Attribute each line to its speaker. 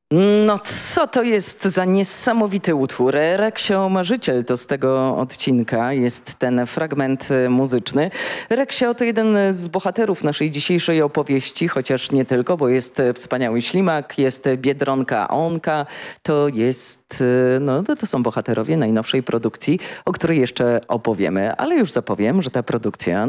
Speaker 1: No co to jest za niesamowity utwór? Reksio Marzyciel to z tego odcinka jest ten fragment muzyczny. Reksio to jeden z bohaterów naszej dzisiejszej opowieści, chociaż nie tylko, bo jest wspaniały ślimak, jest Biedronka Onka, to jest, no to są bohaterowie najnowszej produkcji, o której jeszcze opowiemy, ale już zapowiem, że ta produkcja